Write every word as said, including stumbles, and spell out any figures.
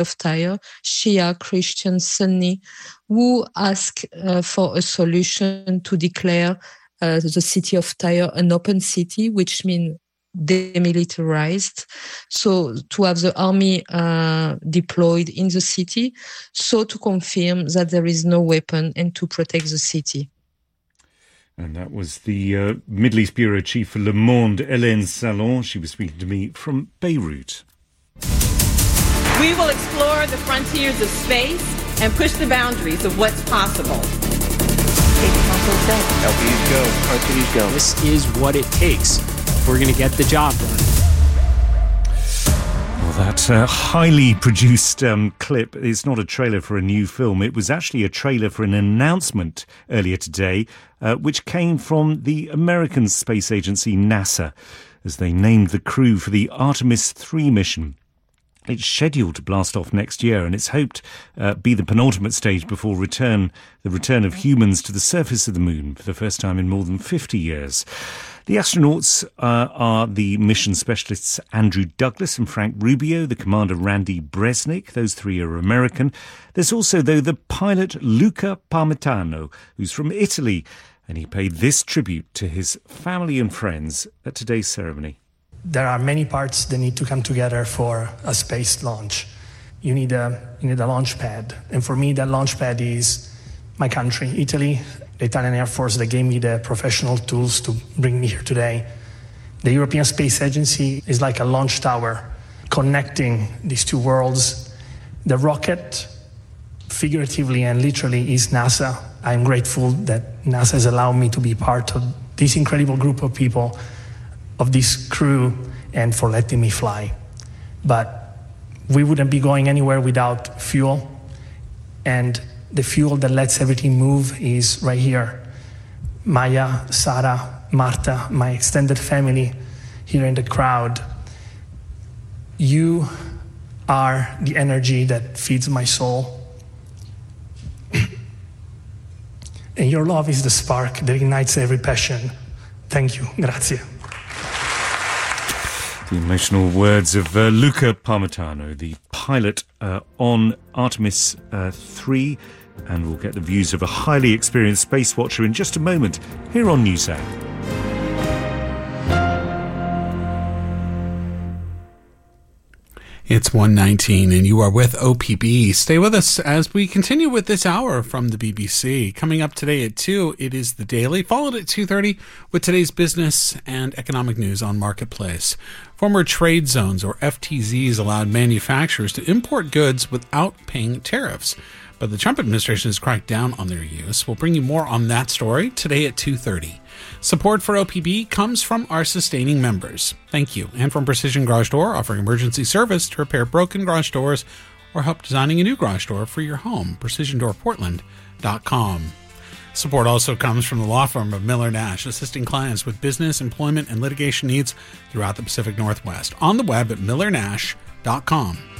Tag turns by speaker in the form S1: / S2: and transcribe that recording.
S1: of Tyre, Shia, Christian, Sunni, who ask uh, for a solution to declare uh, the city of Tyre an open city, which means demilitarized, so to have the army uh, deployed in the city, so to confirm that there is no weapon and to protect the city.
S2: And that was the uh, Middle East Bureau Chief for Le Monde, Hélène Salon. She was speaking to me from Beirut.
S3: We will explore the frontiers of space and push the boundaries of what's possible.
S4: L P Ds go. R T Ds go.
S5: This is what it takes if we're going to get the job done.
S2: Well, that uh, highly produced um, clip is not a trailer for a new film. It was actually a trailer for an announcement earlier today, uh, which came from the American space agency NASA, as they named the crew for the Artemis three mission. It's scheduled to blast off next year, and it's hoped uh, be the penultimate stage before return the return of humans to the surface of the moon for the first time in more than fifty years. The astronauts uh, are the mission specialists Andrew Douglas and Frank Rubio, the commander Randy Bresnik. Those three are American. There's also, though, the pilot Luca Parmitano, who's from Italy, and he paid this tribute to his family and friends at today's ceremony.
S6: There are many parts that need to come together for a space launch. You need a, you need a launch pad. And for me, that launch pad is my country, Italy, the Italian Air Force that gave me the professional tools to bring me here today. The European Space Agency is like a launch tower connecting these two worlds. The rocket, figuratively and literally, is NASA. I'm grateful that NASA has allowed me to be part of this incredible group of people, of this crew, and for letting me fly. But we wouldn't be going anywhere without fuel, and the fuel that lets everything move is right here. Maya, Sarah, Marta, my extended family here in the crowd. You are the energy that feeds my soul. And your love is the spark that ignites every passion. Thank you. Grazie.
S2: The emotional words of uh, Luca Parmitano, the pilot uh, on Artemis uh, three, and we'll get the views of a highly experienced space watcher in just a moment here on NewsHour.
S7: It's one nineteen and you are with O P B. Stay with us as we continue with this hour from the B B C. Coming up today at two, it is The Daily, followed at two thirty with today's business and economic news on Marketplace. Former trade zones, or F T Zs, allowed manufacturers to import goods without paying tariffs. But the Trump administration has cracked down on their use. We'll bring you more on that story today at two thirty. Support for O P B comes from our sustaining members. Thank you. And from Precision Garage Door, offering emergency service to repair broken garage doors or help designing a new garage door for your home. precision door portland dot com. Support also comes from the law firm of Miller Nash, assisting clients with business, employment, and litigation needs throughout the Pacific Northwest. On the web at miller nash dot com.